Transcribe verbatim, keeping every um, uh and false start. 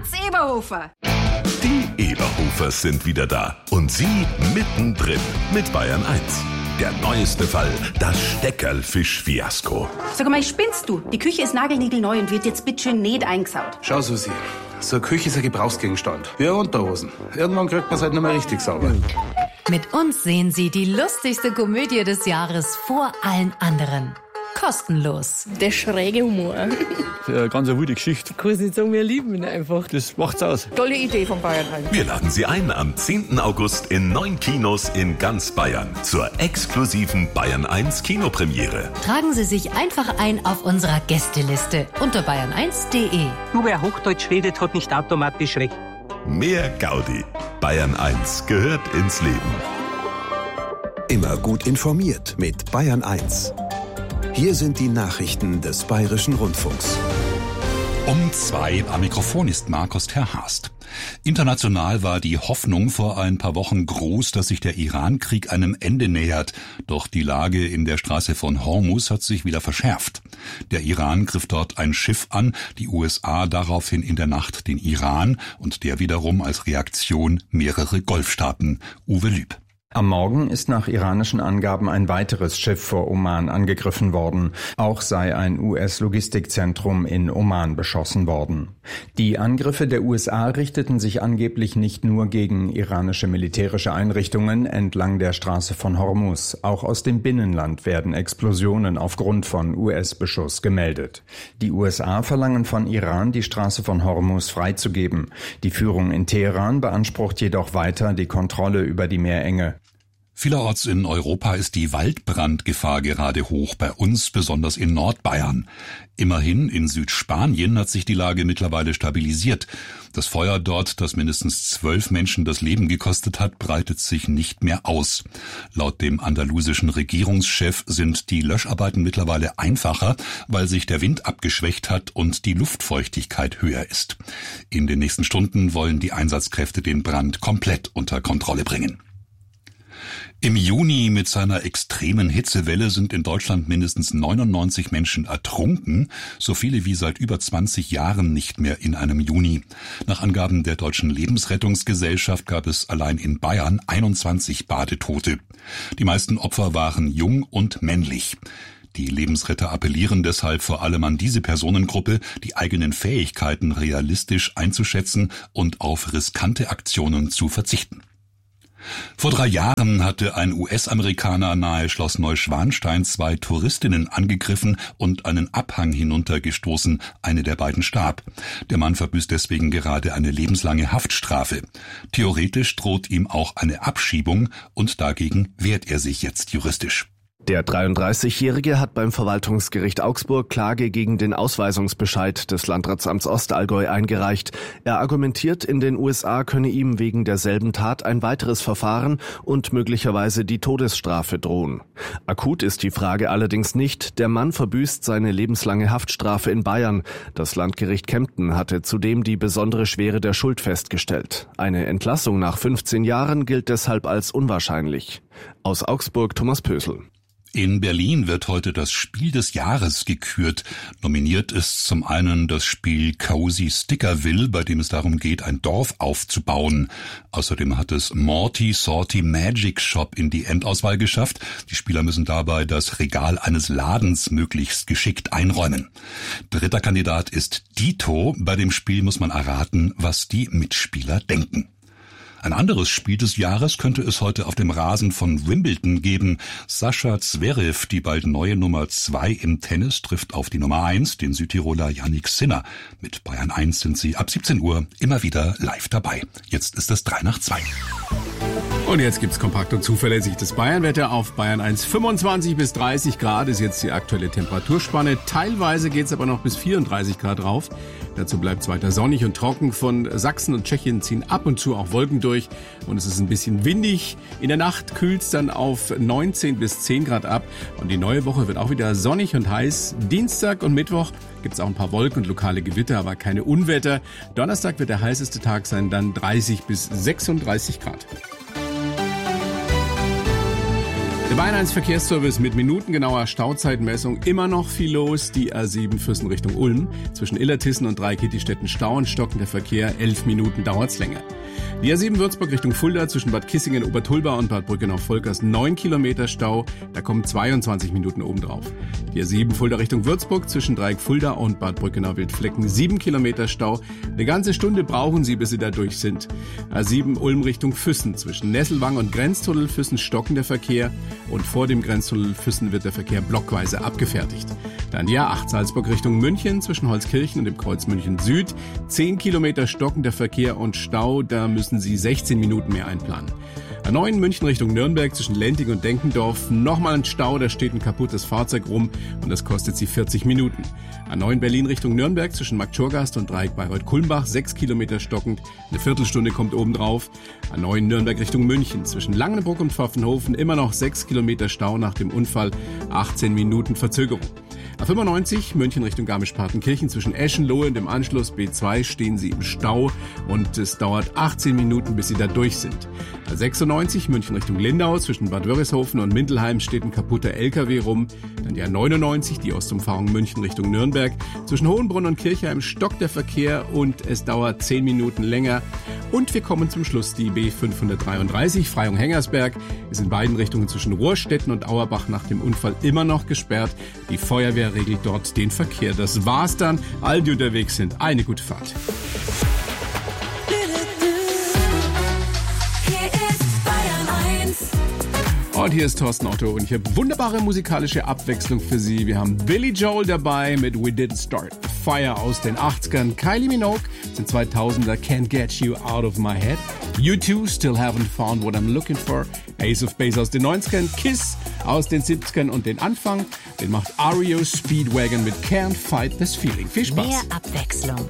Franz Eberhofer. Die Eberhofers sind wieder da. Und Sie mittendrin mit Bayern eins. Der neueste Fall, das Steckerlfisch-Fiasko. Sag mal, spinnst du? Die Küche ist nagelniegelneu und wird jetzt bitteschön nicht eingesaut. Schau, Susi, so eine Küche ist ein Gebrauchsgegenstand. Wie eine Unterhosen. Irgendwann kriegt man es halt nicht mehr richtig sauber. Mit uns sehen Sie die lustigste Komödie des Jahres vor allen anderen. Kostenlos. Der schräge Humor. Eine ganz eine wilde Geschichte. Ich kann es nicht sagen, wir lieben ihn einfach. Das macht's aus. Tolle Idee von Bayern eins. Wir laden Sie ein am zehnten August in neun Kinos in ganz Bayern zur exklusiven Bayern eins Kinopremiere. Tragen Sie sich einfach ein auf unserer Gästeliste unter bayern eins punkt de. Nur wer Hochdeutsch redet, hat nicht automatisch recht. Mehr Gaudi. Bayern eins gehört ins Leben. Immer gut informiert mit Bayern eins. Hier sind die Nachrichten des Bayerischen Rundfunks. Um zwei am Mikrofon ist Markus Terhast. International war die Hoffnung vor ein paar Wochen groß, dass sich der Iran-Krieg einem Ende nähert. Doch die Lage in der Straße von Hormuz hat sich wieder verschärft. Der Iran griff dort ein Schiff an, die U S A daraufhin in der Nacht den Iran und der wiederum als Reaktion mehrere Golfstaaten. Uwe Lüb. Am Morgen ist nach iranischen Angaben ein weiteres Schiff vor Oman angegriffen worden. Auch sei ein U S-Logistikzentrum in Oman beschossen worden. Die Angriffe der U S A richteten sich angeblich nicht nur gegen iranische militärische Einrichtungen entlang der Straße von Hormuz. Auch aus dem Binnenland werden Explosionen aufgrund von U S-Beschuss gemeldet. Die U S A verlangen von Iran, die Straße von Hormuz freizugeben. Die Führung in Teheran beansprucht jedoch weiter die Kontrolle über die Meerenge. Vielerorts in Europa ist die Waldbrandgefahr gerade hoch, bei uns besonders in Nordbayern. Immerhin in Südspanien hat sich die Lage mittlerweile stabilisiert. Das Feuer dort, das mindestens zwölf Menschen das Leben gekostet hat, breitet sich nicht mehr aus. Laut dem andalusischen Regierungschef sind die Löscharbeiten mittlerweile einfacher, weil sich der Wind abgeschwächt hat und die Luftfeuchtigkeit höher ist. In den nächsten Stunden wollen die Einsatzkräfte den Brand komplett unter Kontrolle bringen. Im Juni mit seiner extremen Hitzewelle sind in Deutschland mindestens neunundneunzig Menschen ertrunken, so viele wie seit über zwanzig Jahren nicht mehr in einem Juni. Nach Angaben der Deutschen Lebensrettungsgesellschaft gab es allein in Bayern einundzwanzig Badetote. Die meisten Opfer waren jung und männlich. Die Lebensretter appellieren deshalb vor allem an diese Personengruppe, die eigenen Fähigkeiten realistisch einzuschätzen und auf riskante Aktionen zu verzichten. Vor drei Jahren hatte ein U S-Amerikaner nahe Schloss Neuschwanstein zwei Touristinnen angegriffen und einen Abhang hinuntergestoßen. Eine der beiden starb. Der Mann verbüßt deswegen gerade eine lebenslange Haftstrafe. Theoretisch droht ihm auch eine Abschiebung und dagegen wehrt er sich jetzt juristisch. Der dreiunddreißigjährige hat beim Verwaltungsgericht Augsburg Klage gegen den Ausweisungsbescheid des Landratsamts Ostallgäu eingereicht. Er argumentiert, in den U S A könne ihm wegen derselben Tat ein weiteres Verfahren und möglicherweise die Todesstrafe drohen. Akut ist die Frage allerdings nicht. Der Mann verbüßt seine lebenslange Haftstrafe in Bayern. Das Landgericht Kempten hatte zudem die besondere Schwere der Schuld festgestellt. Eine Entlassung nach fünfzehn Jahren gilt deshalb als unwahrscheinlich. Aus Augsburg Thomas Pösel. In Berlin wird heute das Spiel des Jahres gekürt. Nominiert ist zum einen das Spiel Cozy Stickerville, bei dem es darum geht, ein Dorf aufzubauen. Außerdem hat es Morty Sorty Magic Shop in die Endauswahl geschafft. Die Spieler müssen dabei das Regal eines Ladens möglichst geschickt einräumen. Dritter Kandidat ist Dito. Bei dem Spiel muss man erraten, was die Mitspieler denken. Ein anderes Spiel des Jahres könnte es heute auf dem Rasen von Wimbledon geben. Sascha Zverev, die bald neue Nummer zwei im Tennis, trifft auf die Nummer eins, den Südtiroler Jannik Sinner. Mit Bayern eins sind sie ab siebzehn Uhr immer wieder live dabei. Jetzt ist es drei nach zwei. Und jetzt gibt's kompakt und zuverlässig das Bayernwetter auf Bayern eins. fünfundzwanzig bis dreißig Grad ist jetzt die aktuelle Temperaturspanne. Teilweise geht's aber noch bis vierunddreißig Grad rauf. Dazu bleibt's weiter sonnig und trocken. Von Sachsen und Tschechien ziehen ab und zu auch Wolken durch. Und es ist ein bisschen windig. In der Nacht kühlt's dann auf neunzehn bis zehn Grad ab. Und die neue Woche wird auch wieder sonnig und heiß. Dienstag und Mittwoch gibt's auch ein paar Wolken und lokale Gewitter, aber keine Unwetter. Donnerstag wird der heißeste Tag sein, dann dreißig bis sechsunddreißig Grad. Der Bayern eins Verkehrsservice mit minutengenauer Stauzeitmessung. Immer noch viel los. Die A sieben Füssen Richtung Ulm. Zwischen Illertissen und Dreikitti-Städten Stau und stockender Verkehr. Elf Minuten dauert's länger. Die A sieben Würzburg Richtung Fulda zwischen Bad Kissingen, Obertulba und Bad Brückenau-Volkers neun Kilometer Stau. Da kommen zweiundzwanzig Minuten obendrauf. Die A sieben Fulda Richtung Würzburg zwischen Dreieck Fulda und Bad Brückenau-Wildflecken sieben Kilometer Stau. Eine ganze Stunde brauchen Sie, bis Sie da durch sind. A sieben Ulm Richtung Füssen zwischen Nesselwang und Grenztunnel Füssen stockender Verkehr. Und vor dem Grenztunnel Füssen wird der Verkehr blockweise abgefertigt. Dann die A acht Salzburg Richtung München zwischen Holzkirchen und dem Kreuz München Süd. zehn Kilometer stockender Verkehr und Stau, da müssen Sie sechzehn Minuten mehr einplanen. A neun München Richtung Nürnberg zwischen Lenting und Denkendorf. Nochmal ein Stau, da steht ein kaputtes Fahrzeug rum und das kostet Sie vierzig Minuten. A neun Berlin Richtung Nürnberg zwischen Marktschorgast und Dreieck Bayreuth-Kulmbach. sechs Kilometer stockend, eine Viertelstunde kommt obendrauf. A neun Nürnberg Richtung München zwischen Langenbruck und Pfaffenhofen. Immer noch sechs Kilometer Stau nach dem Unfall, achtzehn Minuten Verzögerung. A fünfundneunzig München Richtung Garmisch-Partenkirchen zwischen Eschenlohe und dem Anschluss B zwei stehen Sie im Stau und es dauert achtzehn Minuten, bis Sie da durch sind. A sechsundneunzig München Richtung Lindau zwischen Bad Wörishofen und Mindelheim steht ein kaputter L K W rum. Dann die A neunundneunzig, die Ostumfahrung München Richtung Nürnberg. Zwischen Hohenbrunn und Kirchheim stockt der Verkehr und es dauert zehn Minuten länger. Und wir kommen zum Schluss, die B fünfhundertdreiunddreißig Freyung-Hengersberg ist in beiden Richtungen zwischen Rohrstetten und Auerbach nach dem Unfall immer noch gesperrt. Die Feuerwehr regelt dort den Verkehr. Das war's dann. All die unterwegs sind, eine gute Fahrt. Und hier ist Thorsten Otto und ich habe wunderbare musikalische Abwechslung für Sie. Wir haben Billy Joel dabei mit We Didn't Start the Fire aus den achtzigern. Kylie Minogue sind zweitausender, Can't Get You Out of My Head. U two, Still Haven't Found What I'm Looking For. Ace of Base aus den neunzigern. Kiss aus den siebzigern und den Anfang. Den macht R E O Speedwagon mit Can't Fight This Feeling. Viel Spaß. Mehr Abwechslung